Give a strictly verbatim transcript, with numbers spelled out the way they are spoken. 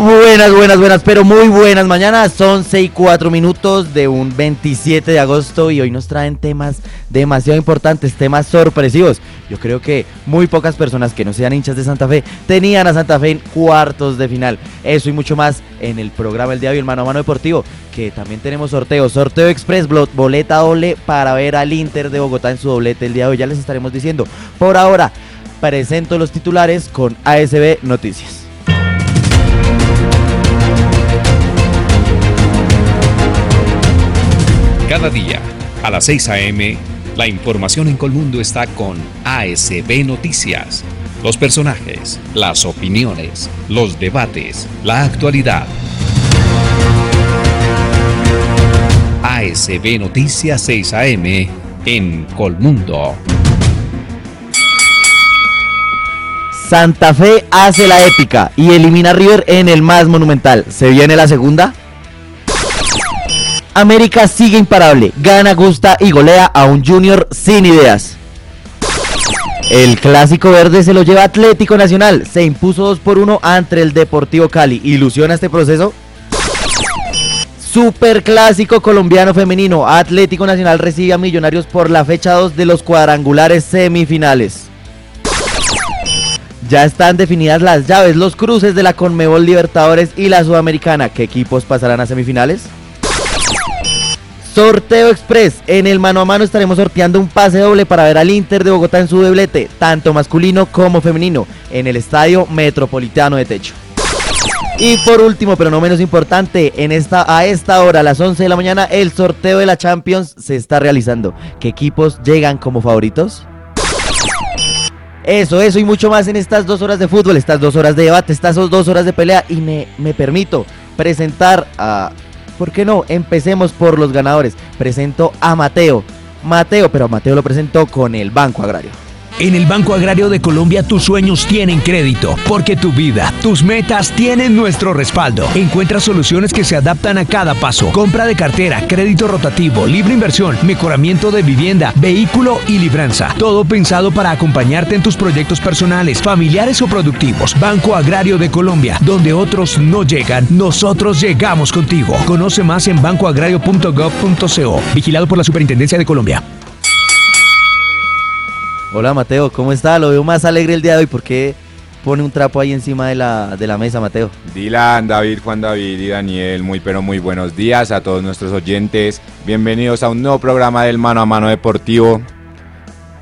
Buenas, buenas, buenas, pero muy buenas mañanas. Son seis y cuatro minutos de un veintisiete de agosto y hoy nos traen temas demasiado importantes, temas sorpresivos. Yo creo que muy pocas personas que no sean hinchas de Santa Fe tenían a Santa Fe en cuartos de final. Eso y mucho más en el programa El Día de hoy, el Mano a Mano Deportivo, que también tenemos sorteo, sorteo express, boleta doble para ver al Inter de Bogotá en su doblete el día de hoy. Ya les estaremos diciendo. Por ahora, presento los titulares con A S B Noticias. Cada día, a las seis a.m., la información en Colmundo está con A S B Noticias. Los personajes, las opiniones, los debates, la actualidad. A S B Noticias seis a.m. en Colmundo. Santa Fe hace la épica y elimina a River en el más monumental. ¿Se viene la segunda? América sigue imparable, gana, gusta y golea a un Junior sin ideas. El clásico verde se lo lleva Atlético Nacional, se impuso dos por uno ante el Deportivo Cali. ¿Ilusiona este proceso? Super clásico colombiano femenino, Atlético Nacional recibe a Millonarios por la fecha dos de los cuadrangulares semifinales. Ya están definidas las llaves, los cruces de la Conmebol Libertadores y la Sudamericana. ¿Qué equipos pasarán a semifinales? Sorteo express, en el mano a mano estaremos sorteando un pase doble para ver al Inter de Bogotá en su doblete, tanto masculino como femenino, en el Estadio Metropolitano de Techo. Y por último, pero no menos importante, en esta, a esta hora, a las once de la mañana, el sorteo de la Champions se está realizando. ¿Qué equipos llegan como favoritos? Eso, eso y mucho más en estas dos horas de fútbol, estas dos horas de debate, estas dos horas de pelea, y me, me permito presentar a... ¿Por qué no? Empecemos por los ganadores. Presento a Mateo. Mateo, pero a Mateo lo presento con el Banco Agrario. En el Banco Agrario de Colombia tus sueños tienen crédito, porque tu vida, tus metas tienen nuestro respaldo. Encuentra soluciones que se adaptan a cada paso. Compra de cartera, crédito rotativo, libre inversión, mejoramiento de vivienda, vehículo y libranza. Todo pensado para acompañarte en tus proyectos personales, familiares o productivos. Banco Agrario de Colombia, donde otros no llegan, nosotros llegamos contigo. Conoce más en banco agrario punto gov punto co. Vigilado por la Superintendencia de Colombia. Hola Mateo, ¿cómo está? Lo veo más alegre el día de hoy. ¿Por qué pone un trapo ahí encima de la, de la mesa, Mateo? Dylan, David, Juan David y Daniel, muy pero muy buenos días a todos nuestros oyentes. Bienvenidos a un nuevo programa del Mano a Mano Deportivo.